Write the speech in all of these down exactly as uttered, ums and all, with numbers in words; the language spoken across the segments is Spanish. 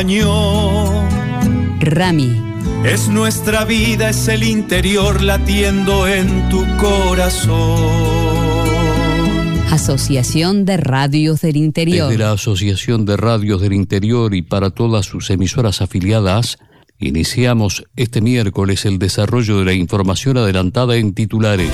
Rami. Es nuestra vida, es el interior latiendo en tu corazón. Asociación de Radios del Interior. Desde la Asociación de Radios del Interior y para todas sus emisoras afiliadas, iniciamos este miércoles el desarrollo de la información adelantada en titulares.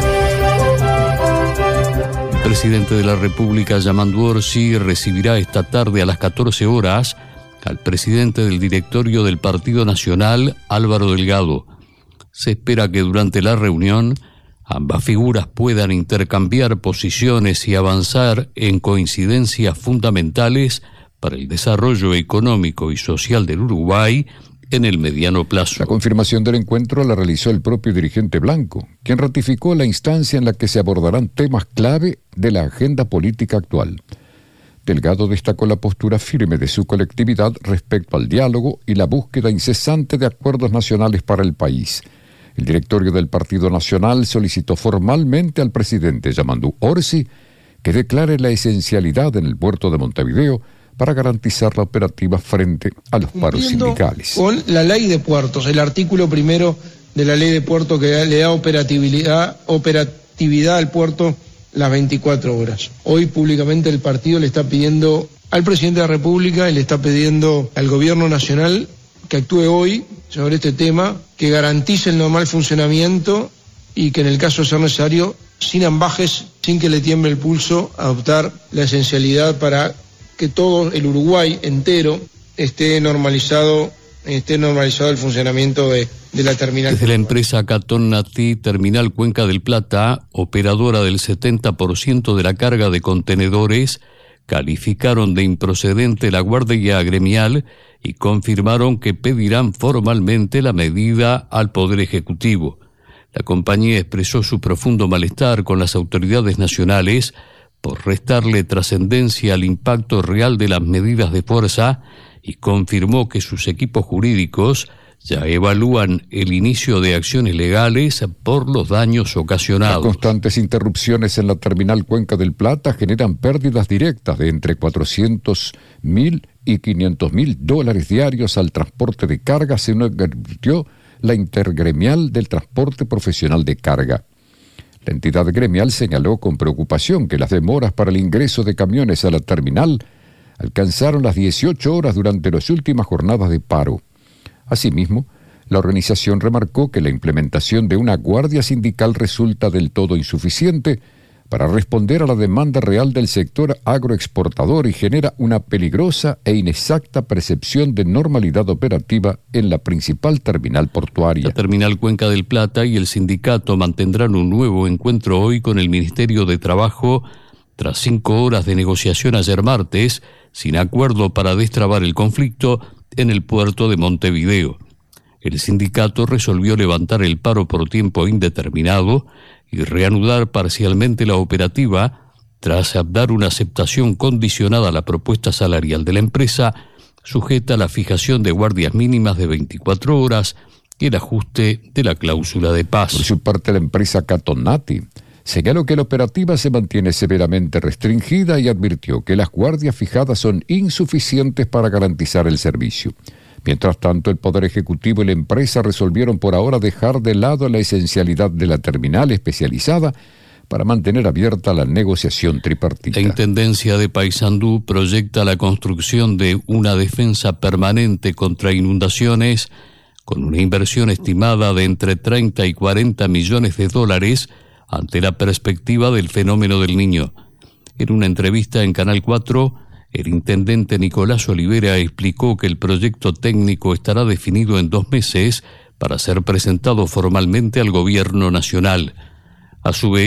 El presidente de la República, Yamandu Orsi, recibirá esta tarde a las catorce horas al presidente del directorio del Partido Nacional, Álvaro Delgado. Se espera que durante la reunión ambas figuras puedan intercambiar posiciones y avanzar en coincidencias fundamentales para el desarrollo económico y social del Uruguay en el mediano plazo. La confirmación del encuentro la realizó el propio dirigente blanco, quien ratificó la instancia en la que se abordarán temas clave de la agenda política actual. Delgado destacó la postura firme de su colectividad respecto al diálogo y la búsqueda incesante de acuerdos nacionales para el país. El directorio del Partido Nacional solicitó formalmente al presidente Yamandu Orsi que declare la esencialidad en el puerto de Montevideo para garantizar la operativa frente a los paros sindicales. Con la ley de puertos, el artículo primero de la ley de puertos que le da operatividad, operatividad al puerto las veinticuatro horas. Hoy públicamente el partido le está pidiendo al presidente de la República y le está pidiendo al gobierno nacional que actúe hoy sobre este tema, que garantice el normal funcionamiento y que en el caso de ser necesario, sin ambajes, sin que le tiemble el pulso, adoptar la esencialidad para que todo el Uruguay entero esté normalizado, esté normalizado el funcionamiento de, de la terminal. Desde la empresa Catón Natí Terminal Cuenca del Plata, operadora del setenta por ciento de la carga de contenedores, calificaron de improcedente la guardia gremial y confirmaron que pedirán formalmente la medida al Poder Ejecutivo. La compañía expresó su profundo malestar con las autoridades nacionales por restarle trascendencia al impacto real de las medidas de fuerza y confirmó que sus equipos jurídicos ya evalúan el inicio de acciones legales por los daños ocasionados. Las constantes interrupciones en la terminal Cuenca del Plata generan pérdidas directas de entre cuatrocientos mil y quinientos mil dólares diarios al transporte de carga, según advirtió la Intergremial del Transporte Profesional de Carga. La entidad gremial señaló con preocupación que las demoras para el ingreso de camiones a la terminal alcanzaron las dieciocho horas durante las últimas jornadas de paro. Asimismo, la organización remarcó que la implementación de una guardia sindical resulta del todo insuficiente para responder a la demanda real del sector agroexportador y genera una peligrosa e inexacta percepción de normalidad operativa en la principal terminal portuaria. La terminal Cuenca del Plata y el sindicato mantendrán un nuevo encuentro hoy con el Ministerio de Trabajo tras cinco horas de negociación ayer martes, sin acuerdo para destrabar el conflicto en el puerto de Montevideo. El sindicato resolvió levantar el paro por tiempo indeterminado y reanudar parcialmente la operativa tras dar una aceptación condicionada a la propuesta salarial de la empresa, sujeta a la fijación de guardias mínimas de veinticuatro horas y el ajuste de la cláusula de paz. Por su parte, la empresa Catón Natí señaló que la operativa se mantiene severamente restringida y advirtió que las guardias fijadas son insuficientes para garantizar el servicio. Mientras tanto, el Poder Ejecutivo y la empresa resolvieron por ahora dejar de lado la esencialidad de la terminal especializada para mantener abierta la negociación tripartita. La Intendencia de Paysandú proyecta la construcción de una defensa permanente contra inundaciones con una inversión estimada de entre treinta y cuarenta millones de dólares ante la perspectiva del fenómeno del Niño. En una entrevista en Canal cuatro, el intendente Nicolás Olivera explicó que el proyecto técnico estará definido en dos meses para ser presentado formalmente al gobierno nacional. A su vez,